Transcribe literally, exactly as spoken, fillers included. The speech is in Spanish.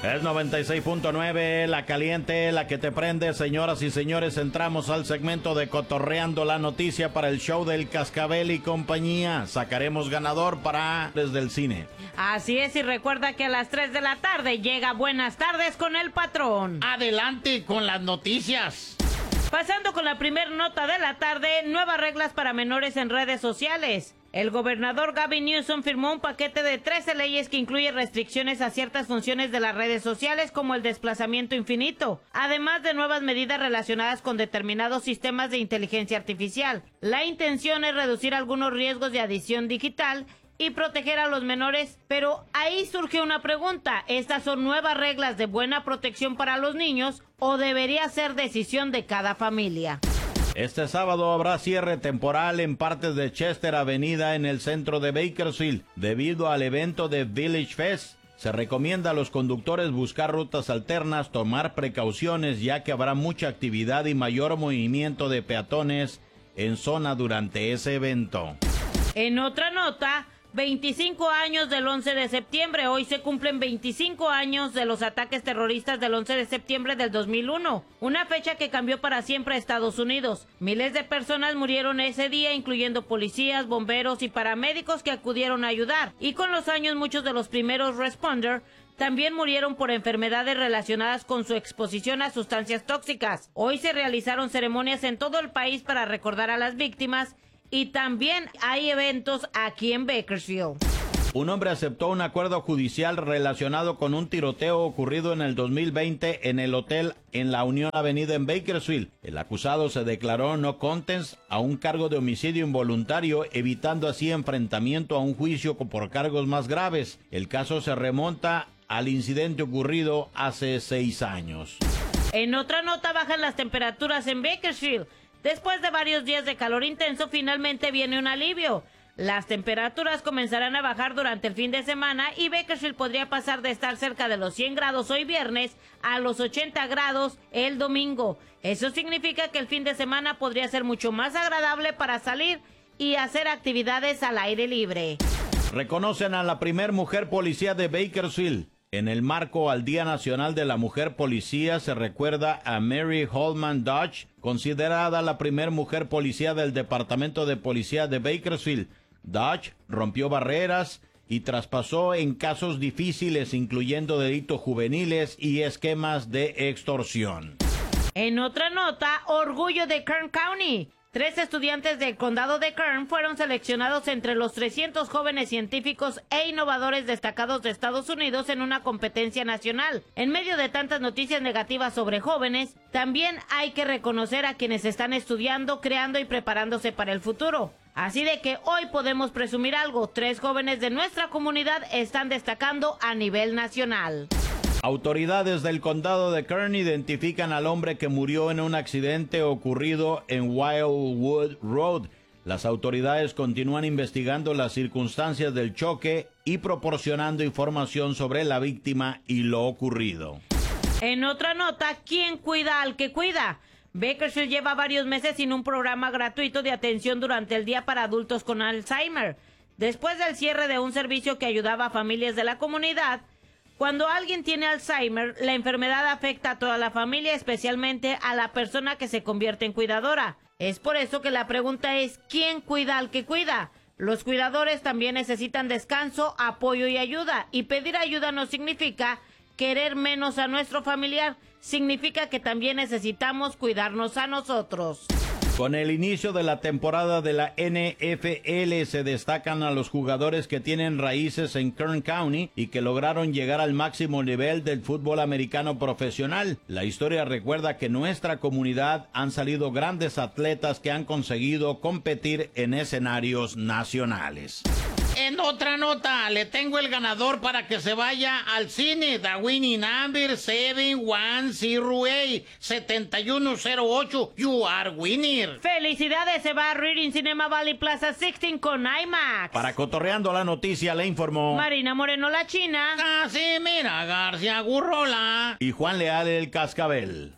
Es noventa y seis punto nueve, la caliente, la que te prende. Señoras y señores, entramos al segmento de Cotorreando la Noticia para el show del Cascabel y compañía. Sacaremos ganador para Desde el Cine. Así es, y recuerda que a las tres de la tarde llega Buenas Tardes con el Patrón. Adelante con las noticias. Pasando con la primer nota de la tarde, nuevas reglas para menores en redes sociales. El gobernador Gavin Newsom firmó un paquete de trece leyes que incluye restricciones a ciertas funciones de las redes sociales como el desplazamiento infinito, además de nuevas medidas relacionadas con determinados sistemas de inteligencia artificial. La intención es reducir algunos riesgos de adicción digital y proteger a los menores, pero ahí surge una pregunta: ¿estas son nuevas reglas de buena protección para los niños o debería ser decisión de cada familia? Este sábado habrá cierre temporal en partes de Chester Avenida en el centro de Bakersfield debido al evento de Village Fest. Se recomienda a los conductores buscar rutas alternas, tomar precauciones ya que habrá mucha actividad y mayor movimiento de peatones en zona durante ese evento. En otra nota, veinticinco años del once de septiembre. Hoy se cumplen veinticinco años de los ataques terroristas del once de septiembre del dos mil uno, una fecha que cambió para siempre a Estados Unidos. Miles de personas murieron ese día, incluyendo policías, bomberos y paramédicos que acudieron a ayudar. Y con los años, muchos de los primeros responders también murieron por enfermedades relacionadas con su exposición a sustancias tóxicas. Hoy se realizaron ceremonias en todo el país para recordar a las víctimas. Y también hay eventos aquí en Bakersfield. Un hombre aceptó un acuerdo judicial relacionado con un tiroteo ocurrido en el dos mil veinte en el hotel en la Unión Avenida en Bakersfield. El acusado se declaró no contest a un cargo de homicidio involuntario, evitando así enfrentamiento a un juicio por cargos más graves. El caso se remonta al incidente ocurrido hace seis años. En otra nota, bajan las temperaturas en Bakersfield. Después de varios días de calor intenso, finalmente viene un alivio. Las temperaturas comenzarán a bajar durante el fin de semana y Bakersfield podría pasar de estar cerca de los cien grados hoy viernes a los ochenta grados el domingo. Eso significa que el fin de semana podría ser mucho más agradable para salir y hacer actividades al aire libre. Reconocen a la primer mujer policía de Bakersfield. En el marco al Día Nacional de la Mujer Policía se recuerda a Mary Holman Dodge, considerada la primer mujer policía del Departamento de Policía de Bakersfield. Dodge rompió barreras y traspasó en casos difíciles, incluyendo delitos juveniles y esquemas de extorsión. En otra nota, orgullo de Kern County. Tres estudiantes del condado de Kern fueron seleccionados entre los trescientos jóvenes científicos e innovadores destacados de Estados Unidos en una competencia nacional. En medio de tantas noticias negativas sobre jóvenes, también hay que reconocer a quienes están estudiando, creando y preparándose para el futuro. Así de que hoy podemos presumir algo: tres jóvenes de nuestra comunidad están destacando a nivel nacional. Autoridades del condado de Kern identifican al hombre que murió en un accidente ocurrido en Wildwood Road. Las autoridades continúan investigando las circunstancias del choque y proporcionando información sobre la víctima y lo ocurrido. En otra nota, ¿quién cuida al que cuida? Bakersfield lleva varios meses sin un programa gratuito de atención durante el día para adultos con Alzheimer. Después del cierre de un servicio que ayudaba a familias de la comunidad, cuando alguien tiene Alzheimer, la enfermedad afecta a toda la familia, especialmente a la persona que se convierte en cuidadora. Es por eso que la pregunta es: ¿quién cuida al que cuida? Los cuidadores también necesitan descanso, apoyo y ayuda. Y pedir ayuda no significa querer menos a nuestro familiar, significa que también necesitamos cuidarnos a nosotros. Con el inicio de la temporada de la N F L se destacan a los jugadores que tienen raíces en Kern County y que lograron llegar al máximo nivel del fútbol americano profesional. La historia recuerda que en nuestra comunidad han salido grandes atletas que han conseguido competir en escenarios nacionales. En otra nota, le tengo el ganador para que se vaya al cine. The winning number seven one zero eight seven uno cero ocho. You are winner. ¡Felicidades! Se va a Reading Cinema Valley Plaza dieciséis con IMAX. Para Cotorreando la Noticia le informó Marina Moreno, la China. Casimira García Gurrola. Y Juan Leal, el Cascabel.